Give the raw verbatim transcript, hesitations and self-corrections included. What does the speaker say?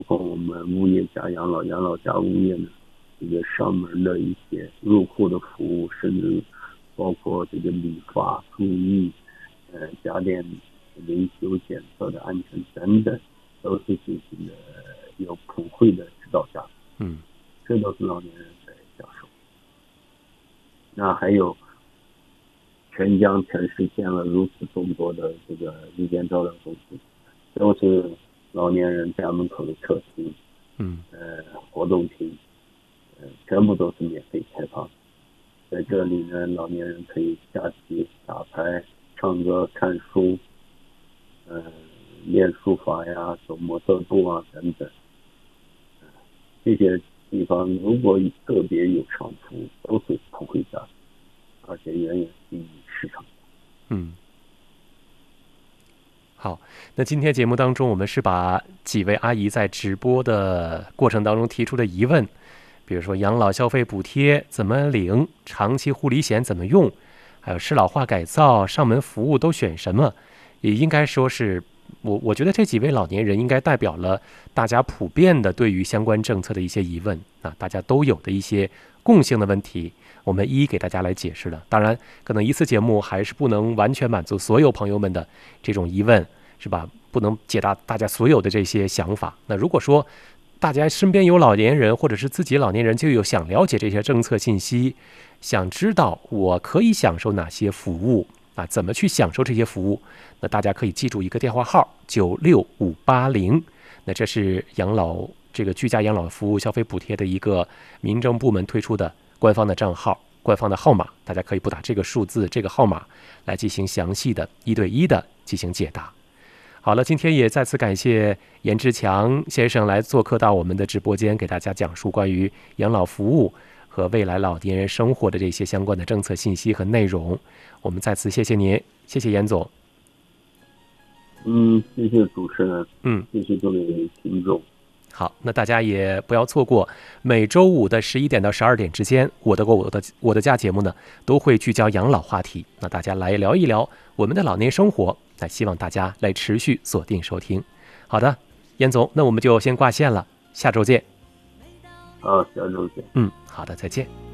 括我们物业加养老、养老加物业呢，这个上门的一些入户的服务，甚至包括这个理发、公益、呃家电维修检测的安全等等，都是进行的有普惠的指导下， 嗯， 这都是老年人在享受。那还有全江城市建了如此众多的这个日间照料中心，都是老年人家门口的客厅， 嗯， 呃，活动厅，呃，全部都是免费开放。在这里呢，老年人可以下棋、打牌、唱歌、看书，呃，练书法呀、走模特步啊等等。呃、这些地方如果个别有偿服务，都是普惠价，而且远远低于市场。 嗯。好，那今天节目当中，我们是把几位阿姨在直播的过程当中提出的疑问，比如说养老消费补贴怎么领，长期护理险怎么用，还有适老化改造上门服务都选什么，也应该说是我我觉得这几位老年人应该代表了大家普遍的对于相关政策的一些疑问啊，大家都有的一些共性的问题，我们一一给大家来解释了。当然，可能一次节目还是不能完全满足所有朋友们的这种疑问，是吧？不能解答大家所有的这些想法。那如果说大家身边有老年人，或者是自己老年人就有想了解这些政策信息，想知道我可以享受哪些服务啊，怎么去享受这些服务，那大家可以记住一个电话号九六五八零，那这是养老这个居家养老服务消费补贴的一个民政部门推出的官方的账号、官方的号码，大家可以拨打这个数字、这个号码来进行详细的一对一的进行解答。好了，今天也再次感谢严志强先生来做客到我们的直播间，给大家讲述关于养老服务和未来老年人生活的这些相关的政策信息和内容。我们再次谢谢您，谢谢严总。 嗯，谢谢主持人， 嗯， 谢谢各位听众。 好，那大家也不要错过每周五的十一点到十二点之间，我的我的我的家节目呢都会聚焦养老话题，那大家来聊一聊我们的老年生活，那希望大家来持续锁定收听。好的，严总，那我们就先挂线了，下周见。 好，下周见。 嗯，好的，再见。